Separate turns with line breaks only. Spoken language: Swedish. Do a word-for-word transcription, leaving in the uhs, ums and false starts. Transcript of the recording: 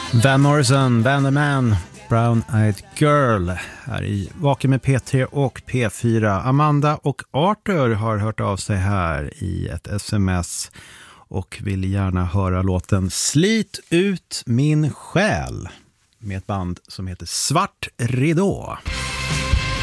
Van Morrison, Van the Man, Brown Eyed Girl här i Vaken med P tre och P fyra. Amanda och Arthur har hört av sig här i ett sms och vill gärna höra låten Slit ut min själ med ett band som heter Svart Ridå.